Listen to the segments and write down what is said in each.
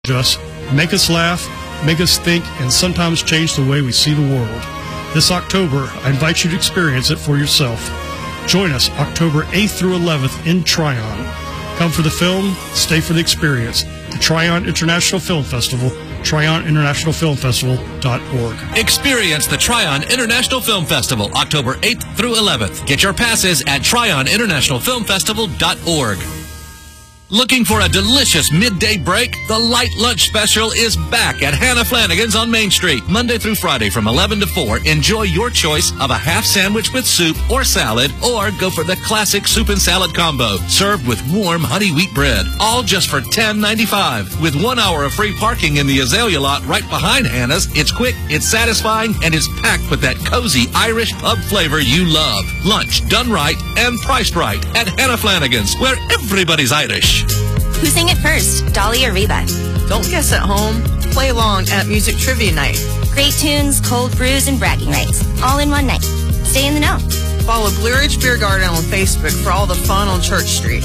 us, make us laugh, make us think, and sometimes change the way we see the world. This October, I invite you to experience it for yourself. Join us October 8th through 11th in Tryon. Come for the film, stay for the experience. The Tryon International Film Festival, TryonInternationalFilmFestival.org. Experience the Tryon International Film Festival, October 8th through 11th. Get your passes at TryonInternationalFilmFestival.org. Looking for a delicious midday break? The Light Lunch Special is back at Hannah Flanagan's on Main Street, Monday through Friday from 11 to 4. Enjoy your choice of a half sandwich with soup or salad, or go for the classic soup and salad combo, served with warm honey wheat bread, all just for $10.95. With 1 hour of free parking in the Azalea lot right behind Hannah's, it's quick, it's satisfying, and it's packed with that cozy Irish pub flavor you love. Lunch done right and priced right at Hannah Flanagan's, where everybody's Irish. Who sang it first, Dolly or Reba? Don't guess at home. Play along at Music Trivia Night. Great tunes, cold brews, and bragging rights, all in one night. Stay in the know. Follow Blue Ridge Beer Garden on Facebook for all the fun on Church Street.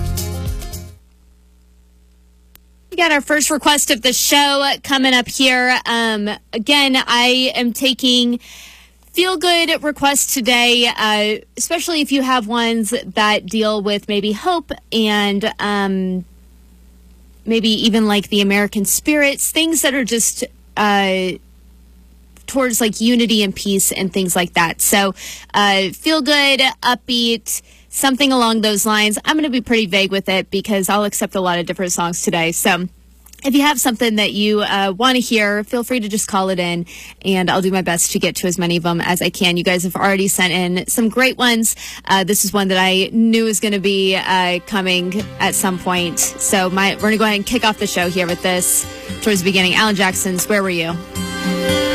We got our first request of the show coming up here. Again, I am taking feel-good requests today, especially if you have ones that deal with maybe hope and maybe even like the American spirits, things that are just towards like unity and peace and things like that. So feel-good, upbeat, something along those lines. I'm going to be pretty vague with it because I'll accept a lot of different songs today. So if you have something that you want to hear, feel free to just call it in, and I'll do my best to get to as many of them as I can. You guys have already sent in some great ones. This is one that I knew was going to be coming at some point. So we're going to go ahead and kick off the show here with this towards the beginning. Alan Jackson's Where Were You?